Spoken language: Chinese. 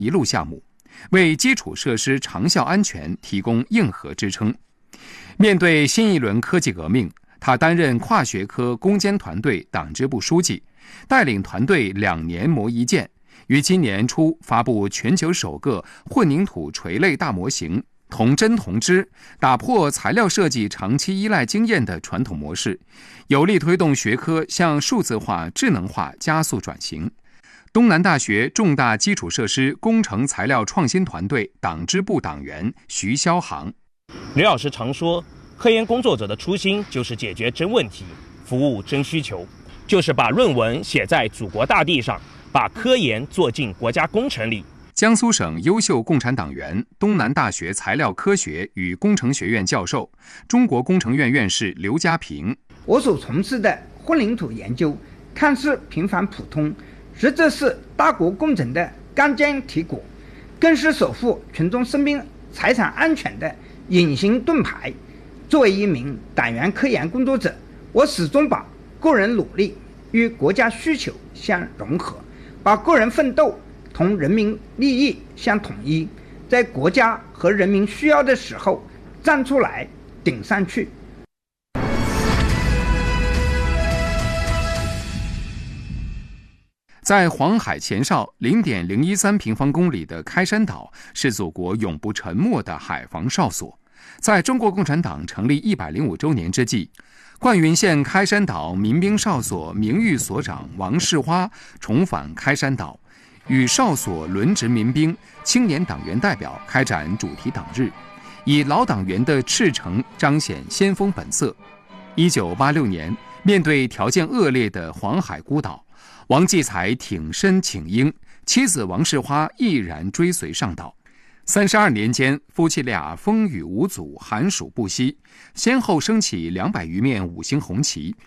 一路项目，为基础设施长效安全提供硬核支撑。面对新一轮科技革命，他担任跨学科攻坚团队党支部书记，带领团队2年磨一剑，于今年初发布全球首个混凝土锤类大模型铜针铜支，打破材料设计长期依赖经验的传统模式，有力推动学科向数字化、智能化加速转型。东南大学重大基础设施工程材料创新团队党支部党员徐霄航， 刘老师常说，科研工作者的初心就是解决真问题，服务真需求，就是把论文写在祖国大地上，把科研做进国家工程里。 江苏省优秀共产党员、东南大学材料科学与工程学院教授、中国工程院院士刘家平， 我所从事的混凝土研究看似平凡普通，实则是大国工程的钢筋铁骨，更是守护群众生命财产安全的隐形盾牌。作为一名党员科研工作者，我始终把个人努力与国家需求相融合，把个人奋斗同人民利益相统一，在国家和人民需要的时候站出来顶上去。 在黄海前哨 0.013 平方公里的开山岛，是祖国永不沉没的海防哨所。在中国共产党成立105周年之际，灌云县开山岛民兵哨所名誉所长王世花重返开山岛，与哨所轮值民兵、青年党员代表开展主题党日，以老党员的赤诚彰显先锋本色。1986年，面对条件恶劣的黄海孤岛，王继才挺身请缨，妻子王世花毅然追随上岛。32年间，夫妻俩风雨无阻，寒暑不息，先后升起200余面5星红旗，